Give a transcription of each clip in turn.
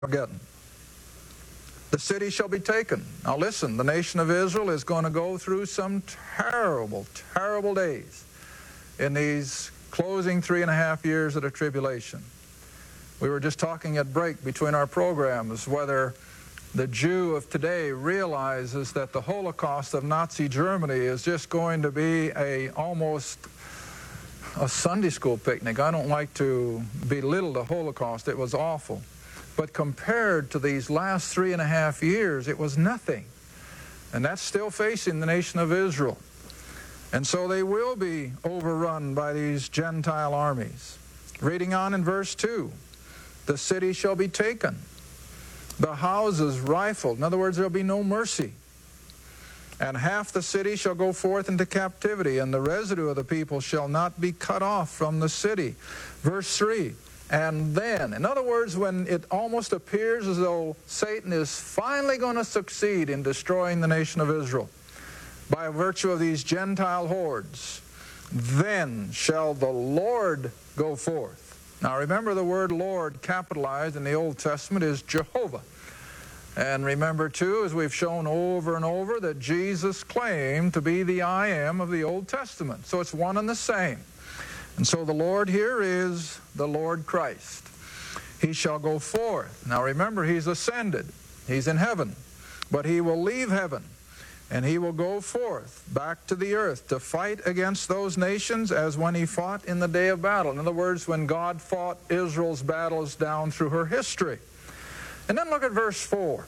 Armageddon. The city shall be taken. Now listen, the nation of Israel is going to go through some terrible, terrible days in these closing 3.5 years of the tribulation. We were just talking at break between our programs whether the Jew of today realizes that the Holocaust of Nazi Germany is just going to be almost a Sunday school picnic. I don't like to belittle the Holocaust. It was awful. But compared to these last 3.5 years, it was nothing. And that's still facing the nation of Israel. And so they will be overrun by these Gentile armies. Reading on in verse 2, the city shall be taken, the houses rifled. In other words, there will be no mercy. And half the city shall go forth into captivity, and the residue of the people shall not be cut off from the city. Verse 3, and then, in other words, when it almost appears as though Satan is finally going to succeed in destroying the nation of Israel by virtue of these Gentile hordes, then shall the Lord go forth. Now remember, the word Lord capitalized in the Old Testament is Jehovah. And remember too, as we've shown over and over, that Jesus claimed to be the I Am of the Old Testament. So it's one and the same. And so the Lord here is the Lord Christ. He shall go forth. Now remember, he's ascended. He's in heaven. But he will leave heaven, and he will go forth back to the earth to fight against those nations as when he fought in the day of battle. In other words, when God fought Israel's battles down through her history. And then look at verse 4.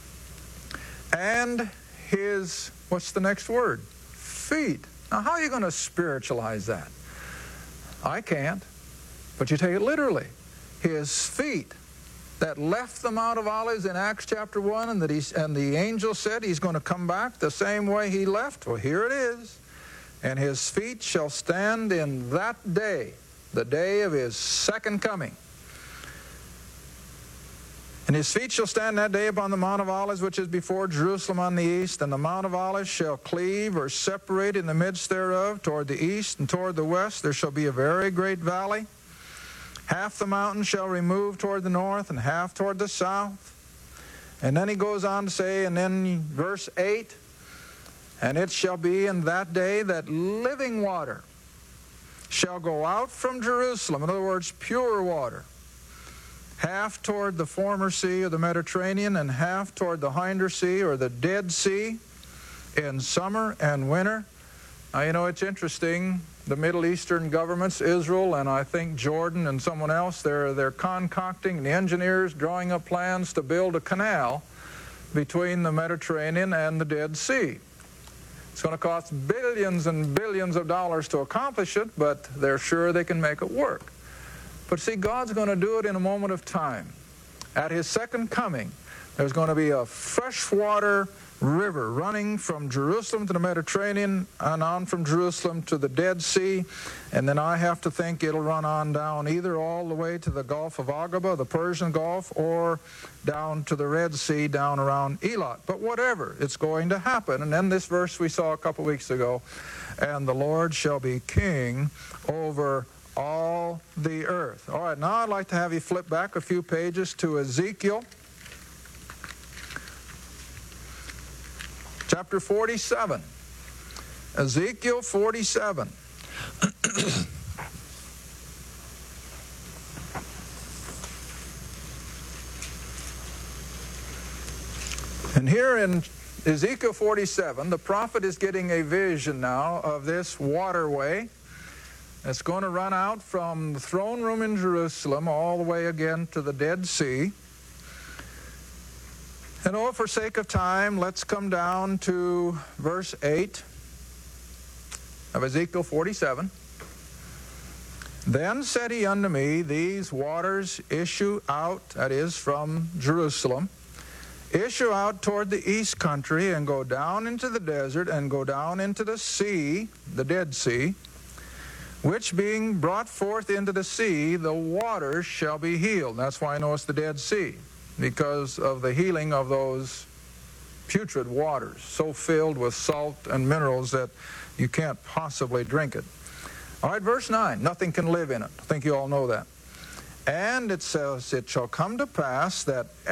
And his, what's the next word? Feet. Now how are you going to spiritualize that? I can't, but you take it literally. His feet that left the Mount of Olives in Acts chapter 1, and the angel said he's going to come back the same way he left. Well, here it is. And his feet shall stand in that day, the day of his second coming. And his feet shall stand that day upon the Mount of Olives, which is before Jerusalem on the east. And the Mount of Olives shall cleave or separate in the midst thereof toward the east and toward the west. There shall be a very great valley. Half the mountain shall remove toward the north and half toward the south. And then he goes on to say, and then verse 8, and it shall be in that day that living water shall go out from Jerusalem. In other words, pure water. Half toward the former sea of the Mediterranean and half toward the hinder sea or the Dead Sea in summer and winter. Now, you know, it's interesting. The Middle Eastern governments, Israel and I think Jordan and someone else, they're concocting, the engineers drawing up plans to build a canal between the Mediterranean and the Dead Sea. It's going to cost billions and billions of dollars to accomplish it, but they're sure they can make it work. But see, God's going to do it in a moment of time. At his second coming, there's going to be a freshwater river running from Jerusalem to the Mediterranean and on from Jerusalem to the Dead Sea. And then I have to think it'll run on down either all the way to the Gulf of Aqaba, the Persian Gulf, or down to the Red Sea, down around Eilat. But whatever, it's going to happen. And then this verse we saw a couple weeks ago, and the Lord shall be king over all the earth. All right, now I'd like to have you flip back a few pages to Ezekiel chapter 47. Ezekiel 47. And here in Ezekiel 47, the prophet is getting a vision now of this waterway. It's going to run out from the throne room in Jerusalem all the way again to the Dead Sea. And oh, for sake of time, let's come down to verse 8 of Ezekiel 47. Then said he unto me, these waters issue out, that is, from Jerusalem, issue out toward the east country and go down into the desert and go down into the sea, the Dead Sea, which being brought forth into the sea, the waters shall be healed. That's why I know it's the Dead Sea, because of the healing of those putrid waters, so filled with salt and minerals that you can't possibly drink it. All right, verse 9, nothing can live in it. I think you all know that. And it says, it shall come to pass that